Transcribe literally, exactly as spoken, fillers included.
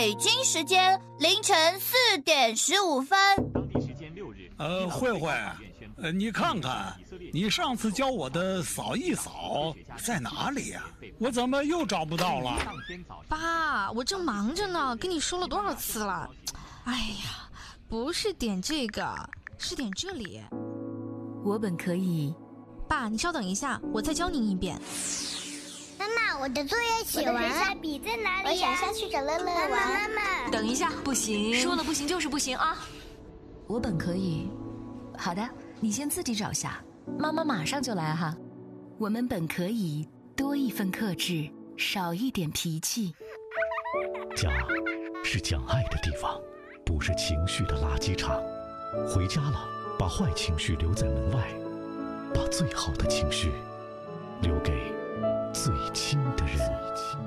北京时间凌晨四点十五分。 呃，慧慧，呃，你看看，你上次教我的扫一扫在哪里呀？我怎么又找不到了？ 爸，我正忙着呢，跟你说了多少次了？哎呀，不是点这个，是点这里。 我本可以。 爸，你稍等一下，我再教您一遍。 妈妈，我的作业写完了。我的水彩笔在哪里？我想下去找乐乐玩。妈妈， 等一下，不行，说了不行就是不行啊！我本可以。好的，你先自己找下，妈妈马上就来哈。我们本可以多一份克制，少一点脾气。 家是讲爱的地方，不是情绪的垃圾场。回家了，把坏情绪留在门外，把最好的情绪留给最亲的人。